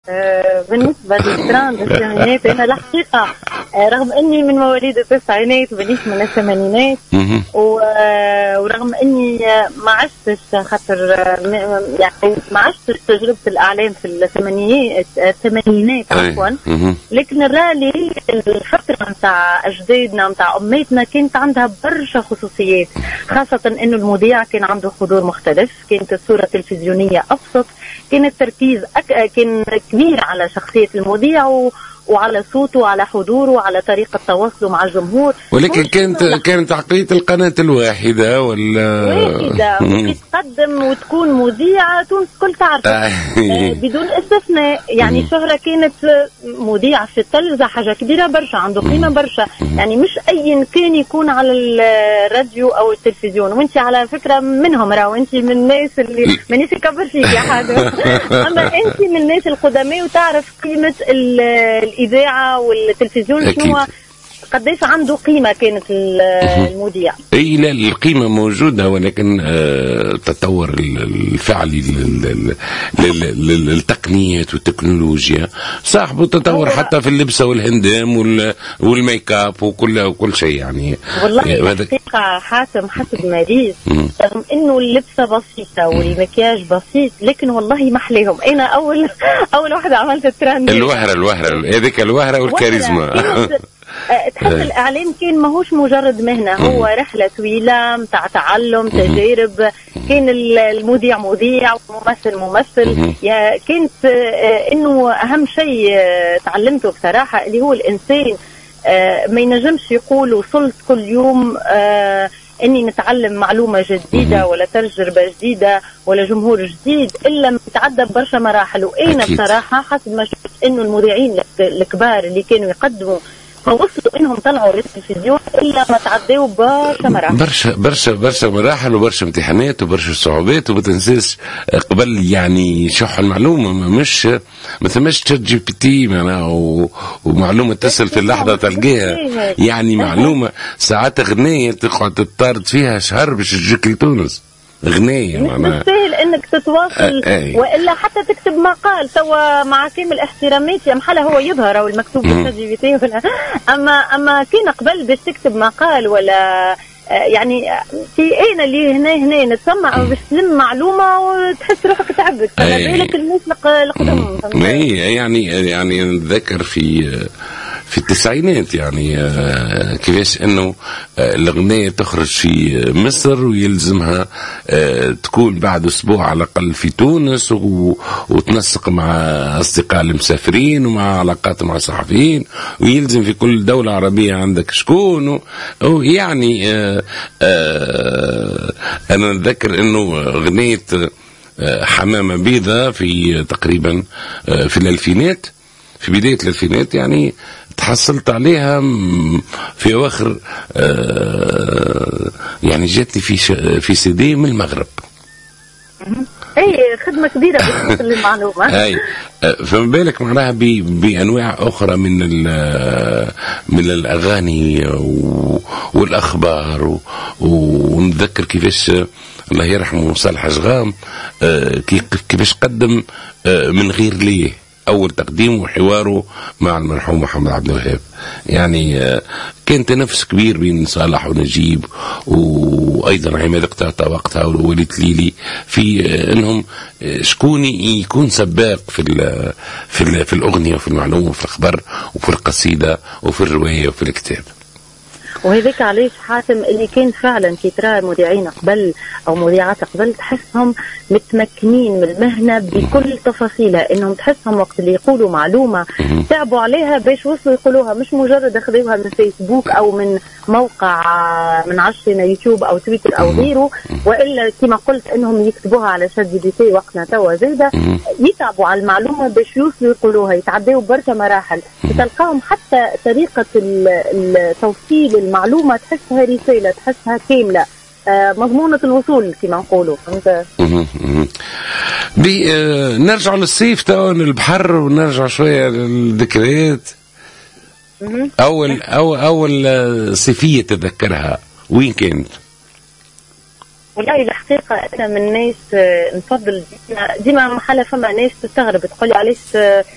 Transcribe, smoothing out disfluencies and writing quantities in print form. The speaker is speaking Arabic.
بالنسبة للتراند الثمانينات أنا الحقيقة رغم أني من مواليد التسعينات وبنيش من الثمانينات ورغم أني ما عشتش خاطر يعني ما عشتش تجربة الإعلام في الثمانينات عفوا، لكن نرالي الفترة متاع أجدادنا متاع أماتنا كانت عندها برشا خصوصيات، خاصة أنه المذيع كان عنده حضور مختلف، كانت الصورة التلفزيونية أبسط، كان التركيز كان كبير على شخصية المذيع وعلى صوته وعلى حضوره وعلى طريقة تواصله مع الجمهور. ولكن كانت عقلية القناة الواحدة واحدة تقدم وتكون مذيعة تونس كل تعرفها بدون استثناء، يعني شهرة كانت مذيعة في التلفزة حاجة كبيرة برشا، عنده قيمة برشا، يعني مش أي كان يكون على الراديو أو التلفزيون، وانت على فكرة منهم، راهو انت من الناس اللي مانيش كبر فيك يا حاجة أما انت من الناس القدماء وتعرف قيمة الإذاعة والتلفزيون شنو قديش عنده قيمة كانت المذيع. اي لا القيمة موجودة، ولكن التطور الفعلي للتقنيات والتكنولوجيا صاحبه تطور حتى في اللبسة والهندام والميك اب وكل شيء يعني. والله الحقيقة حاتم حسب ما ريت رغم انه اللبسة بسيطة والمكياج بسيط، لكن والله محليهم. انا اول واحدة عملت الترند الوهرة هذيك الوهرة والكاريزما تحس الإعلام كان ماهوش مجرد مهنة، هو رحلة طويلة متاع تعلم تجارب، كان المذيع مذيع وممثل ممثل، كانت إنه أهم شيء تعلمته بصراحة اللي هو الإنسان ما ينجمش يقول وصلت كل يوم اني نتعلم معلومه جديده ولا تجربه جديده ولا جمهور جديد الا متعدى برشا مراحل. وانا بصراحه حسب ما شفت انه المذيعين الكبار اللي كانوا يقدموا فوصلوا انهم طلعوا للتلفزيون الا ما تعدوا برشا مراحل، برشا مراحل وبرشا امتحانات وبرشا صعوبات. وما تنساش قبل يعني شح المعلومه مش ما ثماش تشات جي بي تي معناها ومعلومه تصل في اللحظه تلقاها، يعني معلومه ساعات اغنيه تقعد تطارد فيها شهر باش تجيك لتونس غنية مش سهل انك تتواصل والا حتى تكتب مقال سوا مع كامل احتراماتي يا محلا هو يظهر او المكتوب بالتجربتين اما كان قبل باش تكتب مقال ولا يعني في اين اللي هنا نتسمع باش تلم معلومه وتحس روحك تعبت، فما بالك الناس القدم. يعني نتذكر في التسعينات يعني كيفاش انه الاغنيه تخرج في مصر ويلزمها تكون بعد اسبوع على الاقل في تونس وتنسق مع اصدقاء المسافرين ومع علاقات مع صحفيين، ويلزم في كل دوله عربيه عندك شكون يعني انا نتذكر انه اغنيه حمامه بيضاء في تقريبا في الالفينات، في بدايه الالفينات يعني تحصلت عليها في اواخر يعني جاتني في سي دي من المغرب. اي خدمه كبيره بالنسبه للمعلومه. اي فما بالك معناها بانواع اخرى من الاغاني والاخبار ونتذكر كيفاش الله يرحمه صالح شغام كيفاش قدم من غير ليه أول تقديم وحواره مع المرحوم محمد عبد الوهاب، يعني كان تنافس كبير بين صالح ونجيب وأيضا عماد قتاطة وقتها ووليد ليلي في أنهم شكون يكون سباق في الأغنية وفي المعلومة وفي الخبر وفي القصيدة وفي الرواية وفي الكتاب. وهذاك علاش حاتم اللي كان فعلا كي ترى مذيعين قبل او مذيعات قبل تحسهم متمكنين من المهنه بكل تفاصيلها، انهم تحسهم وقت اللي يقولوا معلومه تعبوا عليها باش وصلوا يقولوها، مش مجرد اخذوها من فيسبوك او من موقع من عشرة يوتيوب او تويتر او غيره، والا كما قلت انهم يكتبوها على شات جي بي تي وقتنا توا زاده يتعبوا على المعلومه باش يوصلوا يقولوها، يتعدوا برشا مراحل، تلقاهم حتى طريقه التوصيل المعلومه تحسها رساله، تحسها كامله مضمونة الوصول كما نقولوا. فهمت؟ نرجع للصيف تو البحر ونرجع شويه للذكريات. اول صيفيه تتذكرها وين كانت؟ والله الحقيقة أنا من الناس نفضل ديما محلة، فما ناس تستغرب تقول لي علاش